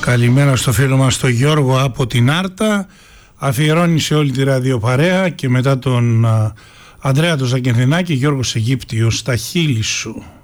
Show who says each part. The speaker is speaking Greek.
Speaker 1: Καλημέρα στο φίλο μας τον Γιώργο από την Άρτα. Αφιερώνει σε όλη τη ραδιοπαρέα και μετά τον Ανδρέα τον Ζακενθινάκη, Γιώργος Αιγύπτιος, στα χείλη σου.